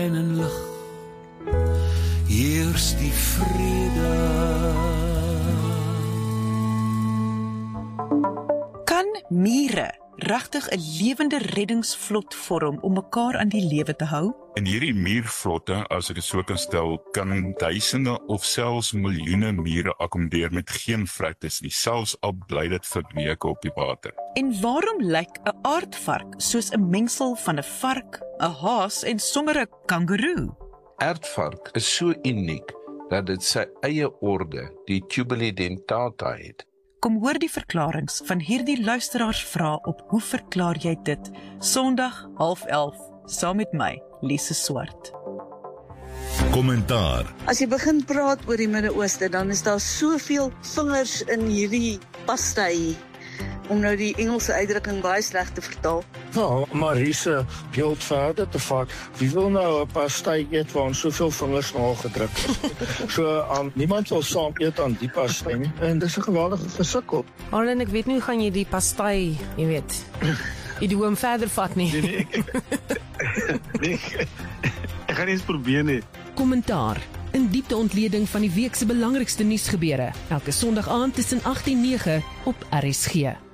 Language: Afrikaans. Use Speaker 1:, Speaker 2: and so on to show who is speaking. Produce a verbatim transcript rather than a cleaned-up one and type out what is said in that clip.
Speaker 1: En in lig heers die vrede.
Speaker 2: Kan mure regtig 'n lewende reddingsvlot vorm om mekaar aan die lewe te hou?
Speaker 3: In hierdie muurvlotte, as ek dit so kan stel, kan duisende of selfs miljoene mure akkommodeer met geen vrektes nie, selfs al bly dit vir weke op die water.
Speaker 2: En waarom lyk 'n aardvark soos 'n mengsel van 'n vark, 'n haas en sommer 'n kangoeroe?
Speaker 4: Aardvark is so uniek dat dit sy eie orde, die Tubulidentata, het.
Speaker 2: Kom hoor die verklarings van hierdie luisteraarsvrae op Hoe verklaar jy dit? Sondag half elf, saam met my, Lise Swart.
Speaker 5: Kommentaar.
Speaker 6: As jy begin praat oor die Midde-Ooste, dan is daar soveel vingers in hierdie pastei, om nou die Engelse uitdrukking baie sleg te vertaal.
Speaker 7: Nou, Marise beeld verder te vat. Wie wil nou 'n pastei eet waar ons soveel vingers na gedruk is? So, um, niemand wil saam eet aan die pastei nie. En dis 'n geweldige gesukkel.
Speaker 8: Arlen, ek weet nie hoe gaan jy die pastei, jy weet, idioom verder vat nie.
Speaker 9: Nee, nee, ek, nee, ek, ek gaan eens probeer nie.
Speaker 8: Kommentaar. In diepte ontleding van die week se belangrikste nuusgebeure. Elke Sondag aand tussen agt en nege op R S G.